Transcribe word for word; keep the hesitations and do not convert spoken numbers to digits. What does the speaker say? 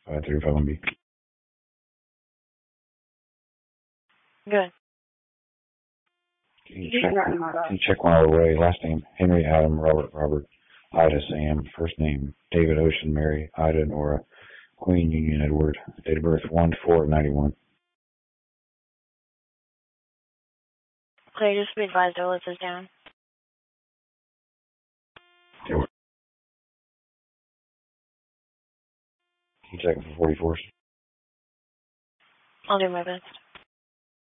five three five one B. Good. Can you, check, can you check one other way? Last name, Henry, Adam, Robert, Robert, Ida, Sam. First name, David, Ocean, Mary, Ida, Nora, Queen, Union, Edward. Date of birth, one four ninety-one. Okay, just be advised I'll let this down. Can you check it for forty-fours? I'll do my best.